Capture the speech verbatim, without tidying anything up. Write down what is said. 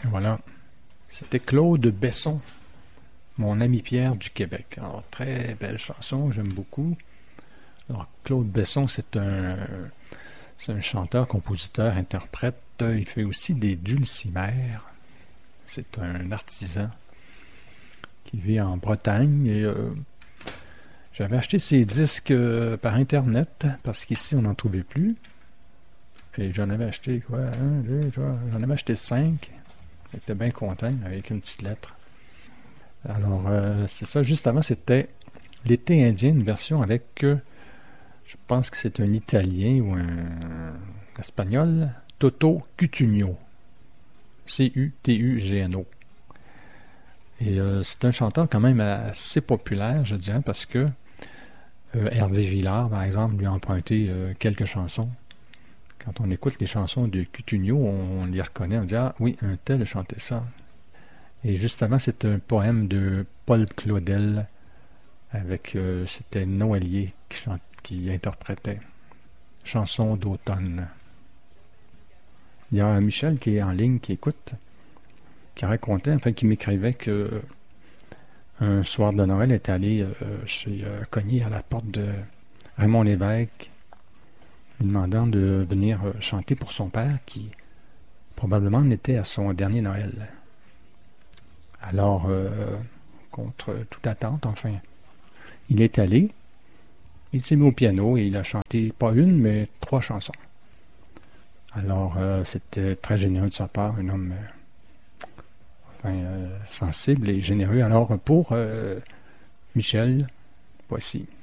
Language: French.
Voilà. C'était Claude Besson, mon ami Pierre du Québec. Alors, très belle chanson, j'aime beaucoup. Alors, Claude Besson, c'est un, c'est un chanteur, compositeur, interprète. Il fait aussi des dulcimères. C'est un artisan qui vit en Bretagne. Et euh, j'avais acheté ses disques euh, par Internet, parce qu'ici, on n'en trouvait plus. Et j'en avais acheté, quoi, un, deux, trois, j'en avais acheté cinq. J'étais bien content, avec une petite lettre. Alors, euh, c'est ça. Juste avant, c'était L'été indien, une version avec, euh, je pense que c'est un Italien ou un Espagnol, Toto Cutugno. C U T U G N O. Et euh, c'est un chanteur quand même assez populaire, je dirais, parce que euh, Hervé Villard, par exemple, lui a emprunté euh, quelques chansons. Quand on écoute les chansons de Cutugno, on, on les reconnaît, on dit « Ah oui, un tel a chanté ça ». Et juste avant, c'est un poème de Paul Claudel, avec, euh, c'était Noëlier qui, chante, qui interprétait « Chanson d'automne ». Il y a Michel qui est en ligne, qui écoute, qui racontait, enfin qui m'écrivait que un soir de Noël est allé euh, chez euh, cogner à la porte de Raymond Lévesque, lui demandant de venir euh, chanter pour son père, qui probablement n'était à son dernier Noël. Alors, euh, contre toute attente, enfin, il est allé, il s'est mis au piano et il a chanté pas une, mais trois chansons. Alors, euh, c'était très généreux de sa part, un homme euh, enfin, euh, sensible et généreux. Alors, pour euh, Michel, voici